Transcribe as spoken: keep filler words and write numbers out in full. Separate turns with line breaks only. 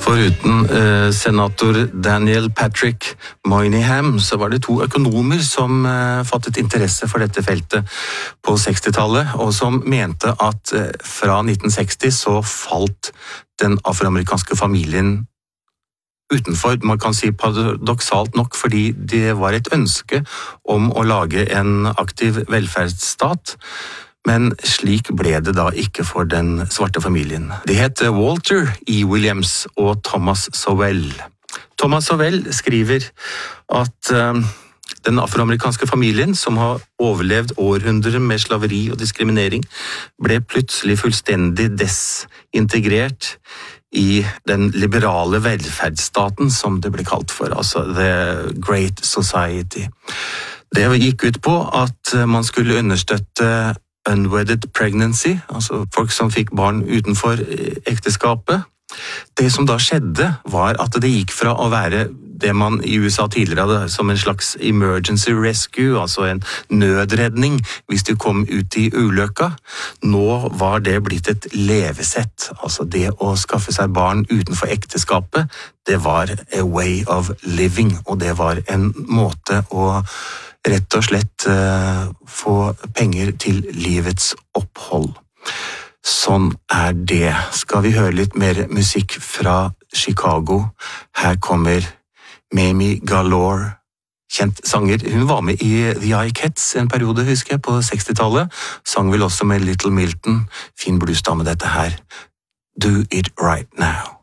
Foruten eh, senator Daniel Patrick Moynihan, så var det to økonomer som eh, fattet interesse for dette feltet på sekstitallet, og som mente at eh, fra nitten seksti så falt den afroamerikanske familien utenfor, man kan si paradoksalt nok, fordi det var et ønske om å lage en aktiv velferdsstat, men slik ble det da ikke for den svarte familien. Det het Walter E. Williams og Thomas Sowell. Thomas Sowell skriver at uh, den afroamerikanske familien, som har overlevd århundrer med slaveri og diskriminering, ble plutselig fullstendig desintegrert i den liberale velferdsstaten, som det ble kalt for, altså The Great Society. Det gikk ut på at man skulle understøtte unwedded pregnancy, altså folk som fikk barn utenfor ekteskapet. Det som da skjedde var at det gikk fra å være det man i U S A tidligere hadde som en slags emergency rescue, altså en nødredning hvis du kom ut i ulykka. Nå var det blitt et levesett, altså det å skaffe seg barn utenfor ekteskapet, det var a way of living, og det var en måte å rett og slett uh, få penger til livets opphold. Sånn er det. Skal vi høre litt mer musikk fra Chicago? Her kommer Mamie Galore, kjent sanger. Hun var med i The I-Cats en periode, husker jeg, på sekstitallet. Sang vel også med Little Milton. Fin bluesdame dette her. Do it right now.